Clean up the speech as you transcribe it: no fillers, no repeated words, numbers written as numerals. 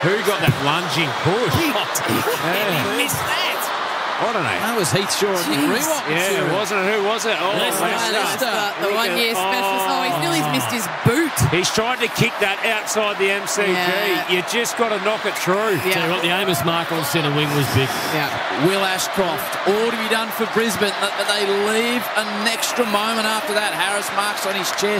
Who got that lunging push? He missed that. I don't know. That was Heath Shaw on the rewalk. Yeah, wasn't it? Who was it? Oh, Leicester, the one-year specialist. Oh, he's nearly missed his boot. He's tried to kick that outside the MCG. Yeah. You just got to knock it through. Yeah. Tell you what, the Amos mark on centre wing was big. Yeah. Will Ashcroft, all to be done for Brisbane, but they leave an extra moment after that. Harris marks on his chest.